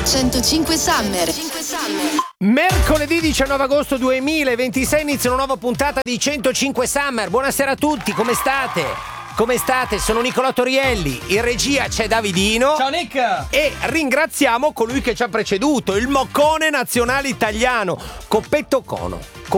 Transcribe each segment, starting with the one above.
105 Summer. Mercoledì 19 agosto 2026 inizia una nuova puntata di 105 Summer. Buonasera a tutti, come state? Come state? Sono Nicolò Torielli, in regia c'è Davidino. Ciao Nick! E ringraziamo colui che ci ha preceduto, il moccone nazionale italiano, Coppetto Cono.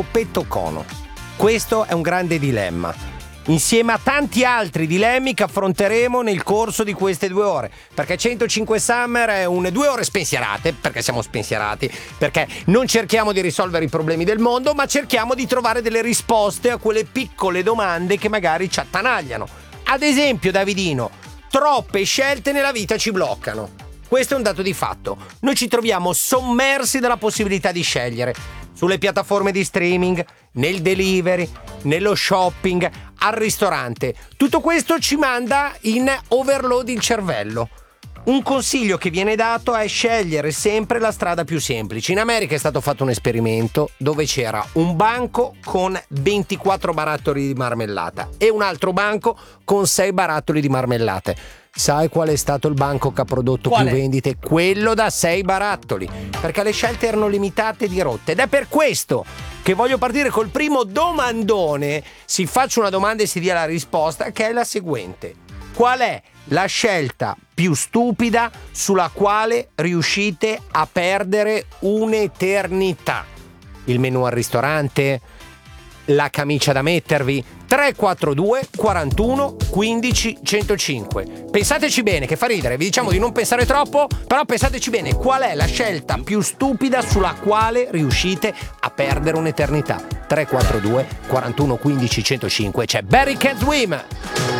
Questo è un grande dilemma, insieme a tanti altri dilemmi che affronteremo nel corso di queste 2 ore, perché 105 Summer è 2 ore spensierate, perché siamo spensierati, perché non cerchiamo di risolvere i problemi del mondo, ma cerchiamo di trovare delle risposte a quelle piccole domande che magari ci attanagliano. Ad esempio, Davidino, troppe scelte nella vita ci bloccano. Questo è un dato di fatto. Noi ci troviamo sommersi dalla possibilità di scegliere sulle piattaforme di streaming, nel delivery, nello shopping, al ristorante. Tutto questo ci manda in overload il cervello. Un consiglio che viene dato è scegliere sempre la strada più semplice. In America è stato fatto un esperimento dove c'era un banco con 24 barattoli di marmellata e un altro banco con 6 barattoli di marmellate. Sai qual è stato il banco che ha prodotto più vendite? Quello da 6 barattoli, perché le scelte erano limitate e dirotte. Ed è per questo che voglio partire col primo domandone. Si faccia una domanda e si dia la risposta, che è la seguente: qual è la scelta più stupida sulla quale riuscite a perdere un'eternità? Il menù al ristorante? La camicia da mettervi? 342 41 15 105. Pensateci bene, che fa ridere, vi diciamo di non pensare troppo, però pensateci bene, qual è la scelta più stupida sulla quale riuscite a perdere un'eternità? 342 41 15 105. C'è Barry Can't Swim.